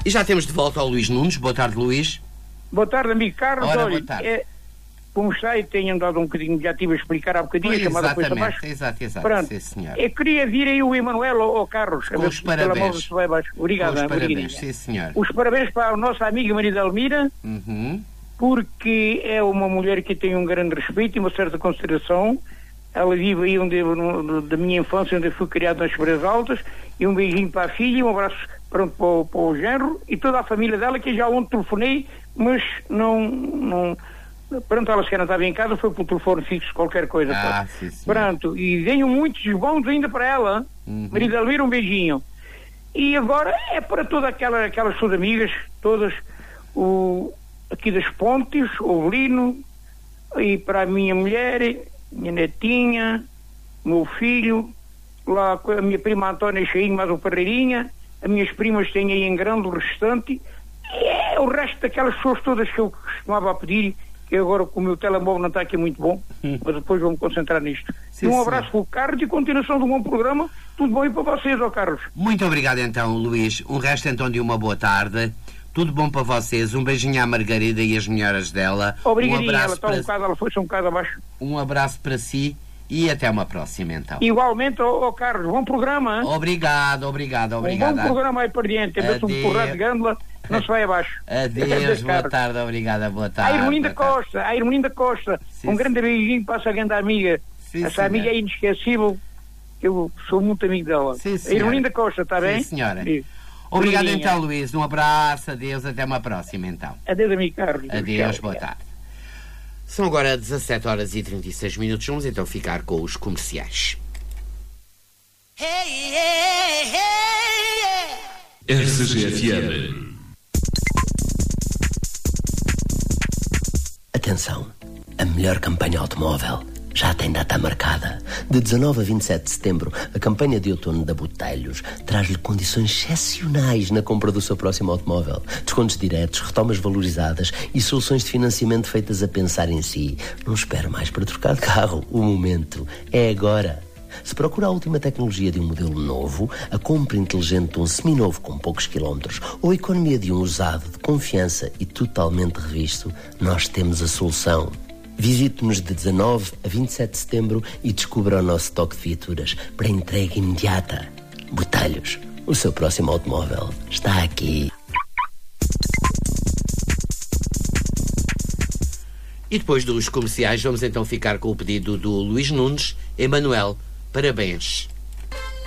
E já temos de volta ao Luís Nunes. Boa tarde, Luís. Boa tarde, amigo Carlos. Ora, olha, boa tarde. Como está, e tenho andado um bocadinho, já estive a explicar há bocadinho, chamada coisa abaixo. Exato. Pronto. Sim, senhor. Eu queria vir aí o Emanuel ao Carlos. Com os parabéns. Obrigado. Com os parabéns, sim, senhor. Os parabéns para a nossa amiga Maria Delmira, porque é uma mulher que tem um grande respeito e uma certa consideração. Ela vive aí da minha infância, onde eu fui criado nas Freiras Altas. E um beijinho para a filha, um abraço para o genro e toda a família dela, que já ontem telefonei, mas não pronto, ela se não estava em casa, foi por telefone fixo, qualquer coisa. Sim, senhor. Pronto, e venho muitos bons ainda para ela. Maria Delmira, um beijinho. E agora é para todas aquelas suas amigas, todas, aqui das Pontes, o Lino, e para a minha mulher, minha netinha, meu filho, lá com a minha prima Antónia Cheinho, mais o Ferreirinha, as minhas primas têm aí em grande o restante, e é o resto daquelas pessoas todas que eu costumava pedir, que agora com o meu telemóvel não está aqui muito bom, mas depois vou-me concentrar nisto. Sim, e um abraço para o Carlos e continuação de um bom programa. Tudo bom aí para vocês, ó Carlos. Muito obrigado então, Luís. Um resto então de uma boa tarde. Tudo bom para vocês. Um beijinho à Margarida e às melhoras dela. Obrigadinho, ela foi-se um bocado abaixo. Um abraço para si e até uma próxima então. Igualmente, ó Carlos, bom programa. Hein? Obrigado. Um bom programa aí para diante. Adeus. Um porrado de gândula, não se vai abaixo. Adeus, boa tarde, obrigada, boa tarde. A Irmelinda Costa, sim, um grande beijinho para essa grande amiga. Sim, essa amiga é inesquecível, eu sou muito amigo dela. Sim, a Irmelinda Costa, está bem? Sim, senhora. Sim. Obrigado então, Luís. Um abraço, adeus, até uma próxima então. Adeus, amigo Carlos. Adeus, boa tarde. São agora 17 horas e 36 minutos. Vamos então ficar com os comerciais. RCG-FM. Atenção, a melhor campanha automóvel já tem data marcada. De 19 a 27 de setembro, a campanha de outono da Botelhos traz-lhe condições excepcionais na compra do seu próximo automóvel. Descontos diretos, retomas valorizadas e soluções de financiamento feitas a pensar em si. Não espere mais para trocar de carro. O momento é agora. Se procura a última tecnologia de um modelo novo, a compra inteligente de um seminovo com poucos quilómetros ou a economia de um usado de confiança e totalmente revisto, nós temos a solução. Visite-nos de 19 a 27 de setembro e descubra o nosso estoque de viaturas para entrega imediata. Botelhos, o seu próximo automóvel está aqui. E depois dos comerciais vamos então ficar com o pedido do Luís Nunes. Emanuel, parabéns.